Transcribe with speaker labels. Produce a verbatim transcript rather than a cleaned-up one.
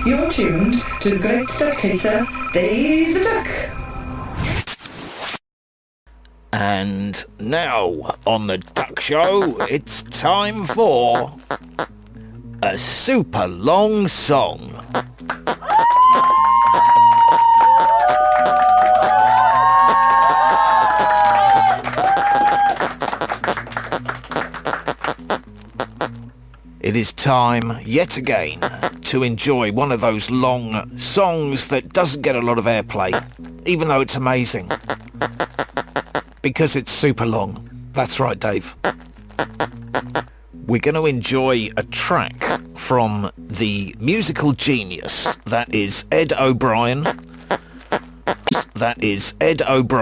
Speaker 1: You're tuned to the great dictator, Dave the Duck.
Speaker 2: And now, on the Duck Show, it's time for a super long song. It is time, yet again, to enjoy one of those long songs that doesn't get a lot of airplay, even though it's amazing. Because it's super long. That's right, Dave. We're going to enjoy a track from the musical genius that is Ed O'Brien. That is Ed O'Brien.